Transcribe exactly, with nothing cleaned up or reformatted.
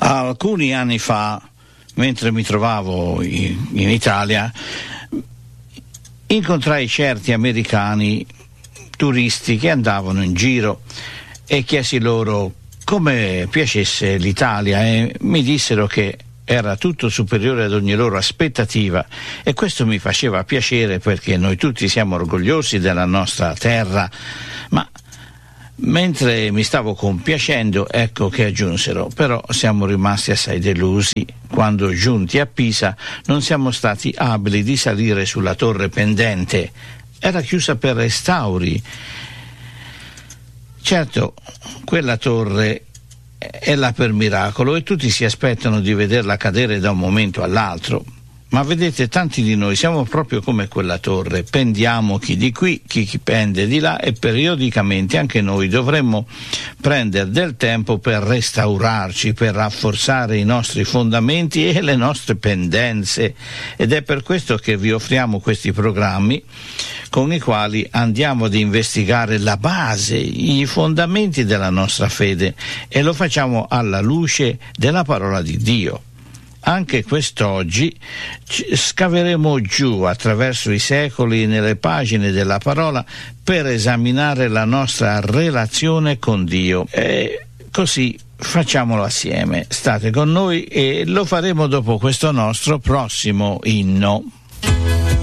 Alcuni anni fa, mentre mi trovavo in, in Italia, incontrai certi americani turisti che andavano in giro e chiesi loro come piacesse l'Italia e mi dissero che era tutto superiore ad ogni loro aspettativa, e questo mi faceva piacere perché noi tutti siamo orgogliosi della nostra terra. Ma mentre mi stavo compiacendo, ecco che aggiunsero: però siamo rimasti assai delusi quando, giunti a Pisa, non siamo stati abili di salire sulla torre pendente. Era chiusa per restauri. Certo, quella torre è là per miracolo e tutti si aspettano di vederla cadere da un momento all'altro. Ma vedete, tanti di noi siamo proprio come quella torre, pendiamo chi di qui, chi, chi pende di là, e periodicamente anche noi dovremmo prendere del tempo per restaurarci, per rafforzare i nostri fondamenti e le nostre pendenze, ed è per questo che vi offriamo questi programmi con i quali andiamo ad investigare la base, i fondamenti della nostra fede, e lo facciamo alla luce della parola di Dio. Anche quest'oggi scaveremo giù attraverso i secoli nelle pagine della parola per esaminare la nostra relazione con Dio. E così facciamolo assieme. State con noi e lo faremo dopo questo nostro prossimo inno.